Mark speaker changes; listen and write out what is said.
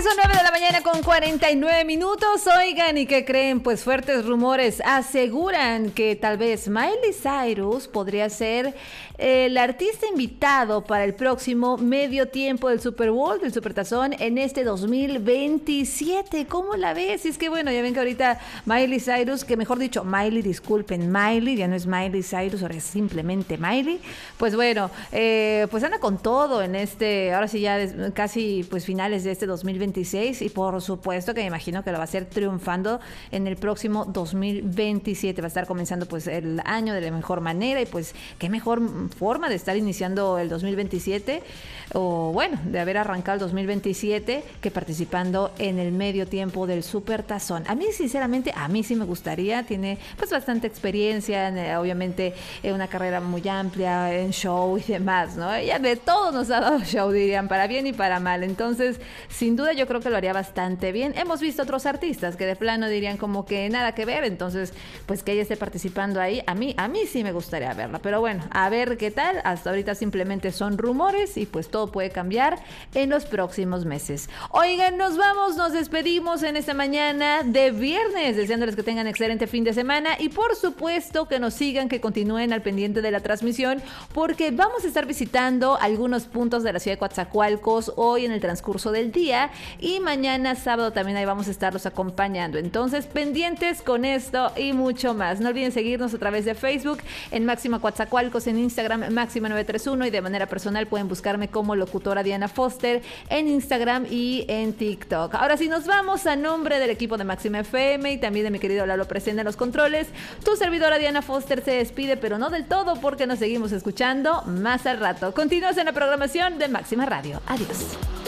Speaker 1: Son 9 de la mañana con 49 minutos. Oigan, ¿y qué creen? Pues fuertes rumores aseguran que tal vez Miley Cyrus podría ser el artista invitado para el próximo medio tiempo del Super Bowl, del Supertazón, en este 2027. ¿Cómo la ves? Y es que bueno, ya ven que ahorita Miley Cyrus, que mejor dicho, Miley, disculpen, Miley, ya no es Miley Cyrus, ahora es simplemente Miley. Pues bueno, pues anda con todo en ahora sí ya casi pues finales de este 2026 y por supuesto que me imagino que lo va a hacer triunfando en el próximo 2027. Va a estar comenzando pues el año de la mejor manera y pues qué mejor forma de estar iniciando el 2027 o bueno, de haber arrancado el 2027 que participando en el medio tiempo del Supertazón. A mí sinceramente, a mí sí me gustaría, tiene pues bastante experiencia, obviamente una carrera muy amplia en show y demás, ¿no? Ella de todo nos ha dado show, dirían, para bien y para mal. Entonces, sin duda yo creo que lo haría bastante bien. Hemos visto otros artistas que de plano dirían como que nada que ver, entonces pues que ella esté participando ahí, a mí sí me gustaría verla, pero bueno, a ver qué tal. Hasta ahorita simplemente son rumores y pues todo puede cambiar en los próximos meses. Oigan, nos vamos, nos despedimos en esta mañana de viernes, deseándoles que tengan excelente fin de semana y por supuesto que nos sigan, que continúen al pendiente de la transmisión porque vamos a estar visitando algunos puntos de la ciudad de Coatzacoalcos hoy en el transcurso del día y mañana sábado también ahí vamos a estarlos acompañando. Entonces, pendientes con esto y mucho más. No olviden seguirnos a través de Facebook en Máxima Coatzacoalcos, en Instagram Máxima931 y de manera personal pueden buscarme como locutora Diana Foster en Instagram y en TikTok. Ahora sí nos vamos a nombre del equipo de Máxima FM y también de mi querido Lalo presente en los controles. Tu servidora Diana Foster se despide, pero no del todo porque nos seguimos escuchando más al rato. Continúas en la programación de Máxima Radio. Adiós.